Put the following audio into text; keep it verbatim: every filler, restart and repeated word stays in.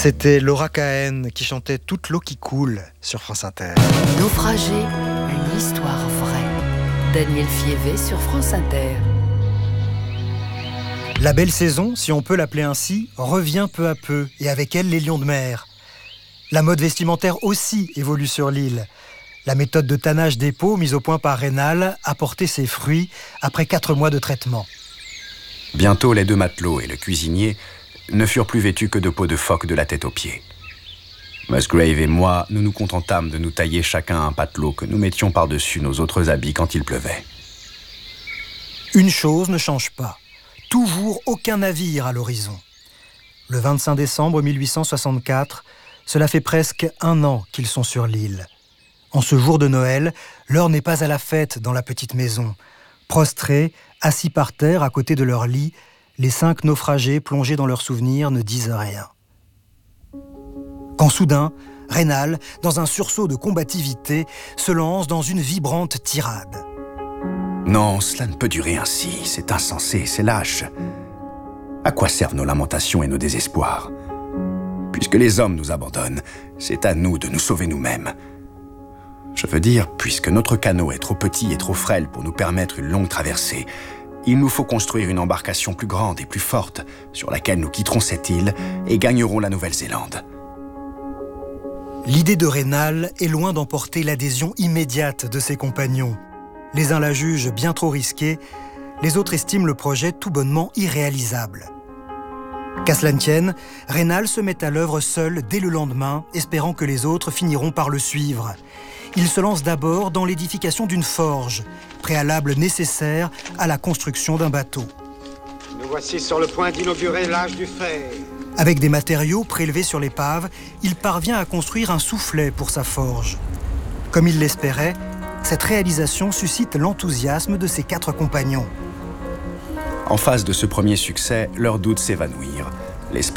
C'était Laura Cahen qui chantait « Toute l'eau qui coule » sur France Inter. Naufragé, une histoire vraie. Daniel Fievé sur France Inter. La belle saison, si on peut l'appeler ainsi, revient peu à peu, et avec elle les lions de mer. La mode vestimentaire aussi évolue sur l'île. La méthode de tannage des peaux mise au point par Raynal a porté ses fruits après quatre mois de traitement. Bientôt, les deux matelots et le cuisinier ne furent plus vêtus que de peau de phoque de la tête aux pieds. Musgrave et moi, nous nous contentâmes de nous tailler chacun un patelot que nous mettions par-dessus nos autres habits quand il pleuvait. Une chose ne change pas. Toujours aucun navire à l'horizon. Le vingt-cinq décembre mille huit cent soixante-quatre, cela fait presque un an qu'ils sont sur l'île. En ce jour de Noël, l'heure n'est pas à la fête dans la petite maison. Prostrés, assis par terre à côté de leur lit, les cinq naufragés plongés dans leurs souvenirs ne disent rien. Quand soudain, Raynal, dans un sursaut de combativité, se lance dans une vibrante tirade. Non, cela ne peut durer ainsi, c'est insensé, c'est lâche. À quoi servent nos lamentations et nos désespoirs? Puisque les hommes nous abandonnent, c'est à nous de nous sauver nous-mêmes. Je veux dire, puisque notre canot est trop petit et trop frêle pour nous permettre une longue traversée, il nous faut construire une embarcation plus grande et plus forte, sur laquelle nous quitterons cette île et gagnerons la Nouvelle-Zélande. L'idée de Raynal est loin d'emporter l'adhésion immédiate de ses compagnons. Les uns la jugent bien trop risquée, les autres estiment le projet tout bonnement irréalisable. Qu'à cela ne tienne, Raynal se met à l'œuvre seul dès le lendemain, espérant que les autres finiront par le suivre. Il se lance d'abord dans l'édification d'une forge, préalable nécessaire à la construction d'un bateau. Nous voici sur le point d'inaugurer l'âge du fer. Avec des matériaux prélevés sur l'épave, il parvient à construire un soufflet pour sa forge. Comme il l'espérait, cette réalisation suscite l'enthousiasme de ses quatre compagnons. En face de ce premier succès, leurs doutes s'évanouirent.